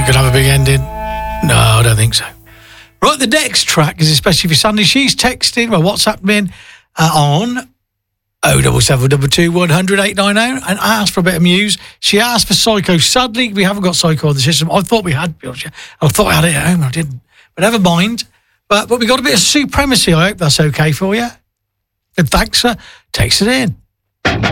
going to have a big ending? No, I don't think so. Right, the next track is especially for Sandy. She's texting, well, WhatsApp me on 07722 100 890 and asked for a bit of Muse. She asked for Psycho. Sadly, we haven't got Psycho on the system. I thought we had. I thought I had it at home. I didn't. But never mind. But we got a bit of Supremacy. I hope that's okay for you. And thanks for texting in.